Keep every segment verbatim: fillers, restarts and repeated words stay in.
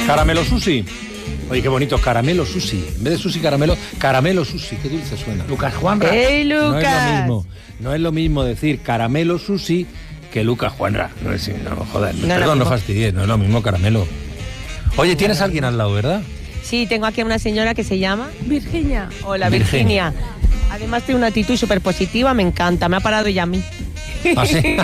Caramelo sushi. Oye, qué bonito, caramelo sushi. En vez de sushi caramelo, caramelo sushi. Qué dulce suena. Lucas Juanra. ¡Hey, Lucas! No es lo mismo. No es lo mismo decir caramelo sushi que Lucas Juanra. No es, no, joder, no, perdón, no fastidies, no es lo mismo caramelo. Oye, tienes a alguien al lado, ¿verdad? Sí, tengo aquí a una señora que se llama Virginia. Hola, Virginia. Virginia. Además tiene una actitud súper positiva, me encanta, me ha parado ella a mí. ¿Ah, sí?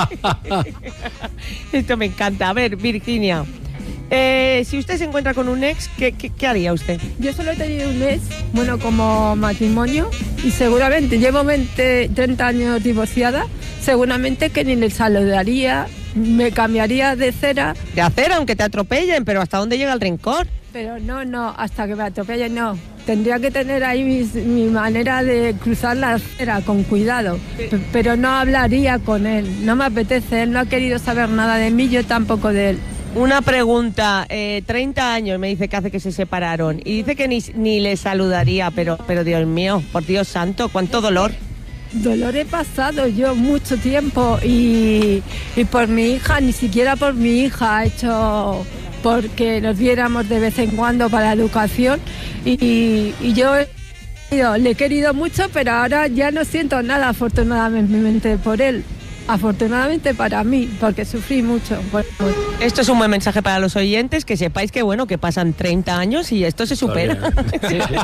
Esto me encanta. A ver, Virginia, eh, si usted se encuentra con un ex, ¿qué, qué, qué haría usted? Yo solo he tenido un ex, bueno, como matrimonio, y seguramente llevo veinte, treinta años divorciada, seguramente que ni le saludaría, me cambiaría de cera. De acera, aunque te atropellen, pero ¿hasta dónde llega el rencor? Pero no, no, hasta que me atropellen no. Tendría que tener ahí mis, mi manera de cruzar la acera con cuidado, P- pero no hablaría con él, no me apetece, él no ha querido saber nada de mí, yo tampoco de él. Una pregunta, eh, treinta años me dice que hace que se separaron y dice que ni, ni le saludaría, pero, pero Dios mío, por Dios santo, cuánto dolor. Dolor he pasado yo mucho tiempo y, y por mi hija, ni siquiera por mi hija, he hecho porque nos viéramos de vez en cuando para educación y, y yo le he querido mucho, pero ahora ya no siento nada afortunadamente por él. Afortunadamente para mí, porque sufrí mucho. Esto es un buen mensaje para los oyentes, que sepáis que bueno, que pasan treinta años y esto se supera. Sí, sí.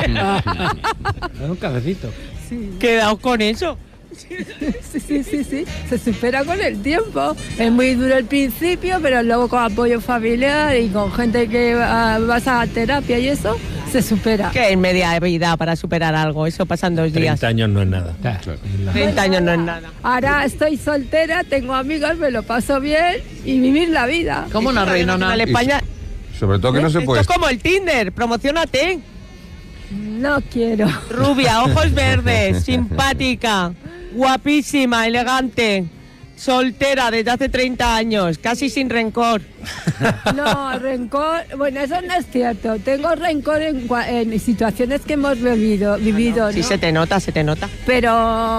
Un cafecito. Sí. Quedaos con eso. Sí, sí, sí, sí, se supera con el tiempo. Es muy duro el principio, pero luego con apoyo familiar y con gente que uh, vas a terapia y eso, se supera. Que es media vida para superar algo, eso pasan dos días. treinta años no es nada. Claro. treinta años no es nada. Ahora estoy soltera, tengo amigos, me lo paso bien y vivir la vida. ¿Cómo una reinona? En España, Sobre todo que no se puede... esto es como el Tinder, promocionate. No quiero. Rubia, ojos verdes, simpática, guapísima, elegante, soltera desde hace treinta años, casi sin rencor. No, rencor, bueno, eso no es cierto. Tengo rencor en, en situaciones que hemos vivido, vivido, Sí, ¿no? se te nota, se te nota. Pero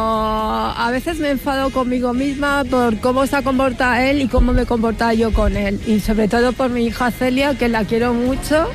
a veces me enfado conmigo misma por cómo se comporta él y cómo me comporta yo con él. Y sobre todo por mi hija Celia, que la quiero mucho.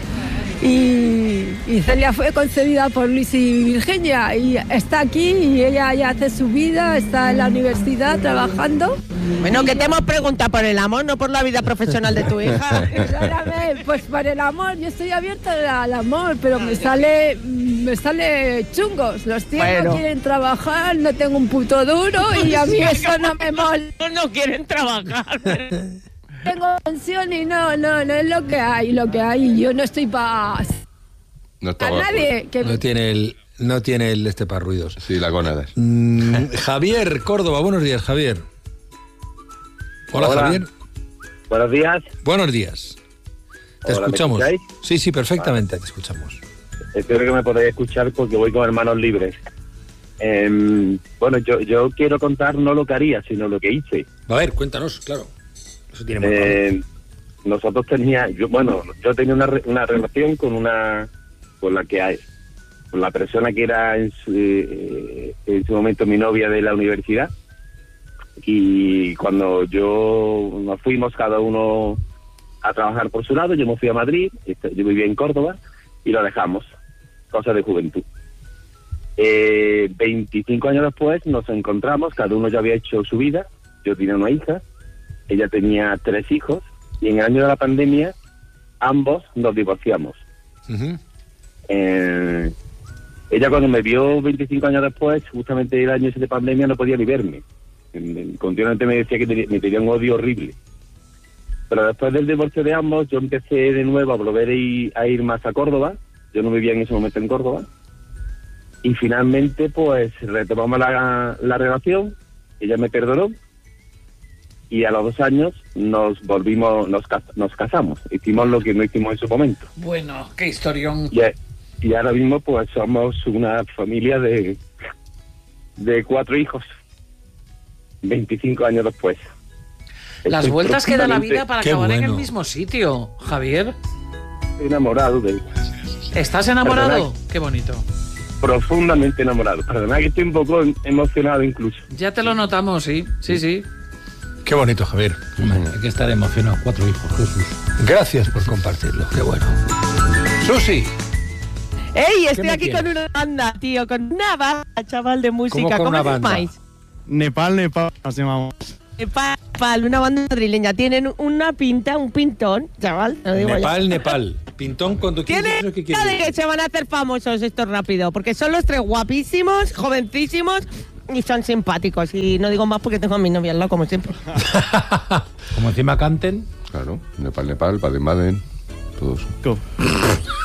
Y, y Celia fue concebida por Luis y Virginia y está aquí y ella ya hace su vida, está en la universidad trabajando. Bueno, que te hemos preguntado por el amor, no por la vida profesional de tu hija. Perdóname, pues por el amor, yo estoy abierta al amor, pero me sale me sale chungos. Los tíos Bueno. no quieren trabajar, no tengo un puto duro y a mí eso no me mola. No quieren trabajar. Tengo pensión y no, no, no es lo que hay, lo que hay. Yo no estoy para No a estaba... nadie. Que No tiene el, no tiene el este para ruidos. Sí, la gónadas. Mm, Javier Córdoba, buenos días, Javier. Hola, Hola. Javier. Buenos días. Buenos días. Te Hola, ¿me escuchamos. escucháis? Sí, sí, perfectamente, te escuchamos. Espero que me podáis escuchar porque voy con hermanos libres. Eh, bueno, yo, yo quiero contar no lo que haría, sino lo que hice. A ver, cuéntanos, claro. Eso tiene muy Eh, nosotros tenía, yo, bueno, yo tenía una, re- una relación con una, con la que hay, con la persona que era en su, eh, en su momento mi novia de la universidad. Y cuando yo nos fuimos cada uno a trabajar por su lado, yo me fui a Madrid, este, yo vivía en Córdoba y lo dejamos, cosa de juventud. Eh, veinticinco años después nos encontramos, cada uno ya había hecho su vida, yo tenía una hija, ella tenía tres hijos y en el año de la pandemia ambos nos divorciamos. Ujú. Eh, ella cuando me vio veinticinco años después, justamente el año ese de pandemia, no podía ni verme. Eh, Continuamente me decía que tenía- me tenía un odio horrible. Pero después del divorcio de ambos, yo empecé de nuevo a volver a ir, a ir más a Córdoba. Yo no vivía en ese momento en Córdoba. Y finalmente, pues, retomamos la, la relación. Ella me perdonó. Y a los dos años nos volvimos, nos, cas- nos casamos. Hicimos lo que no hicimos en su momento. Bueno, qué historión. Y, y ahora mismo, pues, somos una familia de, de cuatro hijos. veinticinco años después. Las Estoy vueltas que da la profundamente vida para Qué acabar en el bueno. mismo sitio, Javier. enamorado de él. ¿Estás enamorado? Perdona. Qué bonito. Profundamente enamorado. Perdona que estoy un poco emocionado incluso. Ya te lo notamos, sí, sí, sí. Qué Qué bonito, Javier. Hay que estar emocionado. Cuatro hijos, Jesús. Gracias por compartirlo. Qué bueno. Susi. ¡Ey! Estoy me aquí quieres? con una banda, tío, con una banda, chaval, de música. con ¿Cómo una os banda? llamáis? Nepal, Nepal, nos llamamos. Nepal, Nepal, una banda madrileña. Tienen una pinta, un pintón, chaval, lo digo yo. Nepal, Nepal. Pintón cuando quieres. Tiene ¿Eso qué cara quiere de que decir? se van a hacer famosos estos rápido, porque son los tres guapísimos, jovencísimos y son simpáticos. Y no digo más porque tengo a mi novia al lado, como siempre. Como encima canten. Claro, Nepal, Nepal, Baden, Baden, todo eso. Go.